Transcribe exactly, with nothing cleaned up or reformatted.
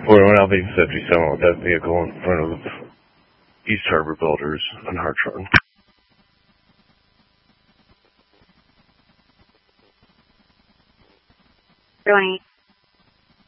Forty-one Alpha fifty-seven with that vehicle in front of East Harbor Builders on Hartshorn. Twenty.